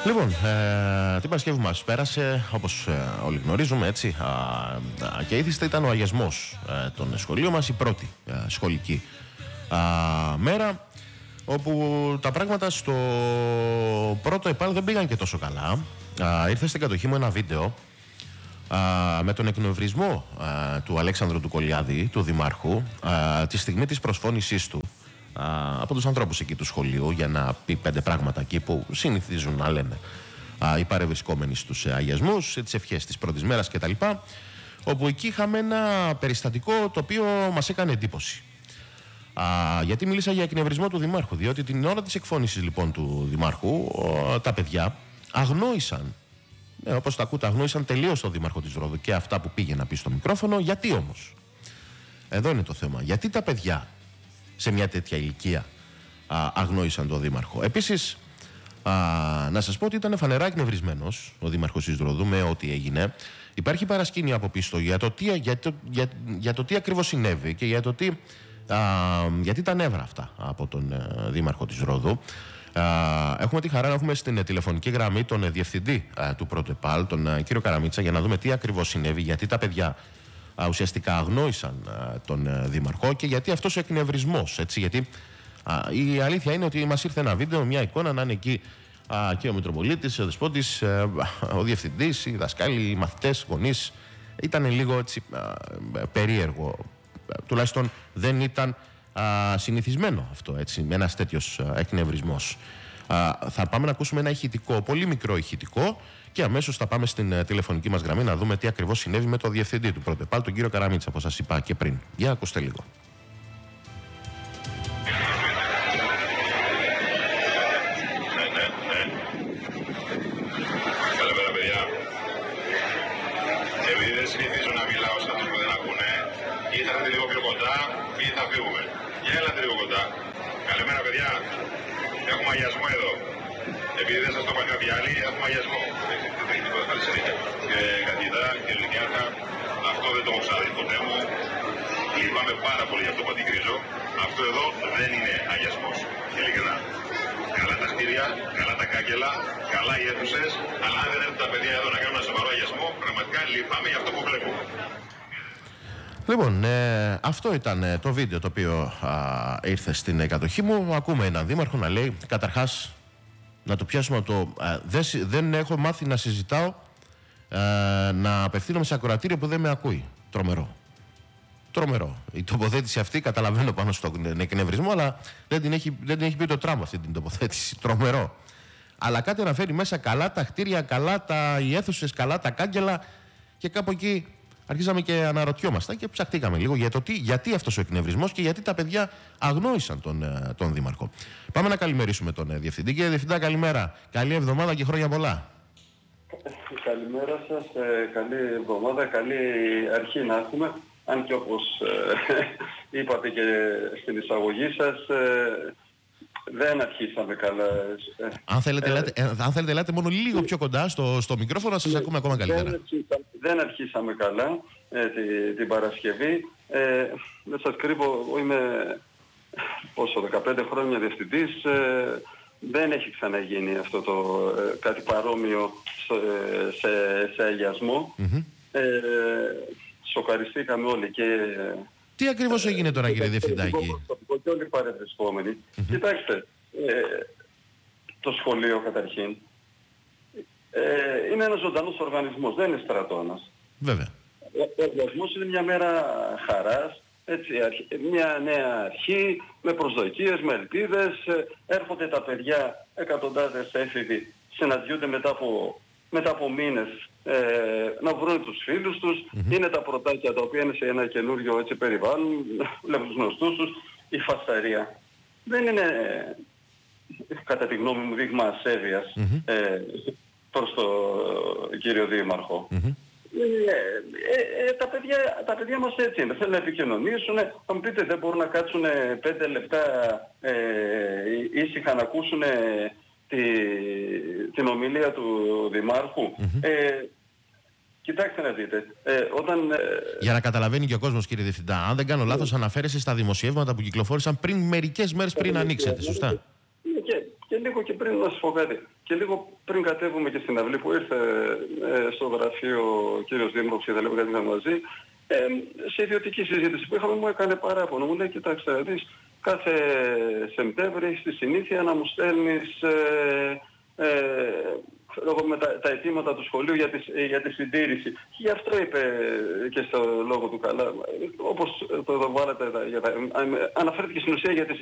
Λοιπόν, την Παρασκευή μας πέρασε, όπως όλοι γνωρίζουμε, έτσι, και ήθιστα ήταν ο αγιασμός των σχολείων μας, η πρώτη σχολική μέρα, όπου τα πράγματα στο πρώτο ΕΠΑΛ δεν πήγαν και τόσο καλά. Ήρθε στην κατοχή μου ένα βίντεο με τον εκνευρισμό του Αλέξανδρου του Κολιάδη, του Δημάρχου, τη στιγμή της προσφώνησής του από τους ανθρώπους εκεί του σχολείου για να πει 5 πράγματα εκεί που συνηθίζουν να λένε οι παρευρισκόμενοι στους αγιασμούς, τις ευχές της πρώτης μέρας κτλ. Όπου εκεί είχαμε ένα περιστατικό το οποίο μας έκανε εντύπωση. Γιατί μίλησα για εκνευρισμό του Δημάρχου, διότι την ώρα της εκφώνησης λοιπόν του Δημάρχου τα παιδιά αγνόησαν, όπως τα ακούτε, αγνόησαν τελείως τον Δήμαρχο της Ρόδου και αυτά που πήγε να πει στο μικρόφωνο. Γιατί όμως? Εδώ είναι το θέμα. Γιατί τα παιδιά σε μια τέτοια ηλικία αγνόησαν τον Δήμαρχο? Επίσης, να σας πω ότι ήταν φανερά εκνευρισμένος ο Δήμαρχος της Ρόδου με ό,τι έγινε. Υπάρχει παρασκήνιο από πίσω για το τι ακριβώς συνέβη και για το γιατί τα νεύρα αυτά από τον Δήμαρχο της Ρόδου. Έχουμε τη χαρά να έχουμε στην τηλεφωνική γραμμή τον διευθυντή του πρώτου ΕΠΑΛ, τον κύριο Καραμίτσα, για να δούμε τι ακριβώς συνέβη, γιατί τα παιδιά ουσιαστικά αγνόησαν τον Δήμαρχο και γιατί αυτός ο εκνευρισμός, έτσι, γιατί η αλήθεια είναι ότι μας ήρθε ένα βίντεο, μια εικόνα να είναι εκεί και ο Μητροπολίτης, ο Δεσπότης, ο Διευθυντής, οι δασκάλοι, οι μαθητές, γονείς. Ήταν λίγο έτσι περίεργο, τουλάχιστον δεν ήταν συνηθισμένο αυτό, έτσι, με ένας τέτοιος εκνευρισμός. Θα πάμε να ακούσουμε ένα ηχητικό, πολύ μικρό ηχητικό, και αμέσως θα πάμε στην τηλεφωνική μας γραμμή να δούμε τι ακριβώς συνέβη με το διευθυντή του πρώτου ΕΠΑΛ, τον κύριο Καραμίτσα, όπως σας είπα και πριν. Για ακούστε λίγο. Καλημέρα, παιδιά. Επειδή δεν συνηθίζω να μιλάω σε αυτούς που δεν ακούνε, ή θα έρθετε λίγο πιο κοντά ή θα φύγουμε. Για έλατε λίγο κοντά. Καλημέρα, παιδιά. Έχουμε αγιασμό εδώ. Επειδή δεν σας το είπα κάποιοι άλλοι, έχουμε αγιασμό. Δεν έχει τίποτα άλλη συνήθεια. Κύριε Καθηγητά, κύριε Λινιάρχα, αυτό δεν το έχω ξαναδεί ποτέ μου. Λυπάμαι πάρα πολύ για αυτό που αντικρίζω. Αυτό εδώ δεν είναι αγιασμός. Ειλικρινά. Καλά τα κτίρια, καλά τα κάγκελα, καλά οι αίθουσες, αλλά αν δεν έρθουν τα παιδιά εδώ να κάνουν ένα σοβαρό αγιασμό, πραγματικά λυπάμαι για αυτό που βλέπουμε. Λοιπόν, αυτό ήταν το βίντεο το οποίο ήρθε στην κατοχή μου. Ακούμε έναν δήμαρχο να λέει, καταρχάς, να το πιάσουμε από το δεν έχω μάθει να συζητάω, να απευθύνομαι σε ακροατήριο που δεν με ακούει. Τρομερό. Τρομερό. Η τοποθέτηση αυτή, καταλαβαίνω πάνω στον εκνευρισμό, αλλά δεν την έχει πει το Τραμπ αυτή την τοποθέτηση. Τρομερό. Αλλά κάτι αναφέρει μέσα καλά τα κτίρια, καλά οι αίθουσες, καλά τα κάγκελα, και κάπου εκεί αρχίσαμε και αναρωτιόμασταν και ψαχτήκαμε λίγο για το γιατί αυτός ο εκνευρισμός και γιατί τα παιδιά αγνόησαν τον Δήμαρχο. Πάμε να καλημερίσουμε τον Διευθυντή. Κύριε Διευθυντά, καλημέρα. Καλή εβδομάδα και χρόνια πολλά. Καλημέρα σας, καλή εβδομάδα, καλή αρχή να έχουμε. Αν και όπως είπατε και στην εισαγωγή σας, δεν αρχίσαμε καλά. Αν θέλετε, ελάτε μόνο λίγο πιο κοντά στο μικρόφωνο, να σας ακούμε ακόμα καλύτερα. Δεν αρχίσαμε καλά την Παρασκευή. Δεν σας κρύβω, είμαι 15 χρόνια διευθυντής. Δεν έχει ξαναγίνει αυτό κάτι παρόμοιο σε αγιασμό. Σοκαριστήκαμε όλοι και... Τι ακριβώς έγινε τώρα, κύριε Διευθυντάκη? Και όλοι παρευρισκόμενοι. Κοιτάξτε, το σχολείο καταρχήν είναι ένας ζωντανός οργανισμός, δεν είναι στρατώνας. Βέβαια. Ο οργανισμός είναι μια μέρα χαράς, έτσι, μια νέα αρχή, με προσδοκίες, με ελπίδες. Έρχονται τα παιδιά, εκατοντάδες έφηβοι, συναντιούνται μετά από μήνες να βρουν τους φίλους τους. Είναι τα πρωτάκια τα οποία είναι σε ένα καινούριο, έτσι, περιβάλλον, βλέπουν τους γνωστούς τους. Η φασαρία δεν είναι, κατά τη γνώμη μου, δείγμα ασέβειας προς τον κύριο Δήμαρχο. Τα παιδιά μας έτσι είναι. Θέλουν να επικοινωνήσουν. Θα μου πείτε, δεν μπορούν να κάτσουν 5 λεπτά ήσυχα να ακούσουν την ομιλία του Δημάρχου? Κοιτάξτε να δείτε. Για να καταλαβαίνει και ο κόσμος, κύριε Διευθυντά, αν δεν κάνω λάθος, αναφέρεσαι στα δημοσιεύματα που κυκλοφόρησαν πριν μερικές μέρες πριν ανοίξετε, σωστά? Και λίγο και πριν, να σας πω κάτι, και λίγο πριν κατέβουμε και στην αυλή που ήρθε στο γραφείο ο κύριος Δήμαρχος και τα λέμε κάτι μαζί, σε ιδιωτική συζήτηση που είχαμε μου έκανε παράπονο. Μου λέει, κοιτάξτε, δεις, κάθε Σεπτέμβρη έχεις τη συνήθεια να μου στέλνεις με τα αιτήματα του σχολείου για τη συντήρηση. Και γι' αυτό είπε και στο λόγο του καλά, όπως το βάλατε, αναφέρθηκε στην ουσία για τη